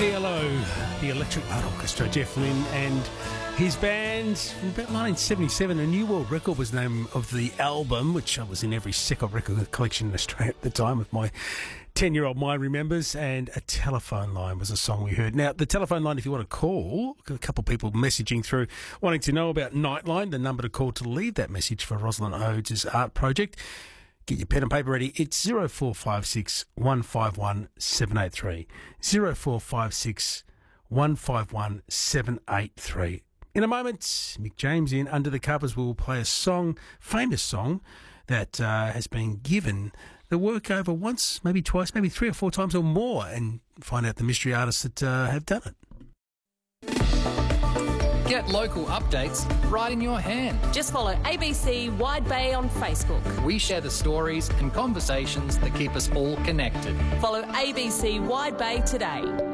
ELO, the Electric Light Orchestra, Jeff Lynne and his band from about 1977. A New World Record was the name of the album, which I was in every second record collection in Australia at the time, with my 10-year-old mind remembers, and A Telephone Line was a song we heard. Now, the telephone line, if you want to call, a couple of people messaging through wanting to know about Nightline, the number to call to leave that message for Rosalind Oates' art project. Get your pen and paper ready. It's 0456 151 783. 0456 151 783. In a moment, Mick James in Under the Covers will play a song, famous song, that has been given the work over once, maybe twice, maybe 3 or 4 times or more, and find out the mystery artists that have done it. Get local updates right in your hand. Just follow ABC Wide Bay on Facebook. We share the stories and conversations that keep us all connected. Follow ABC Wide Bay today.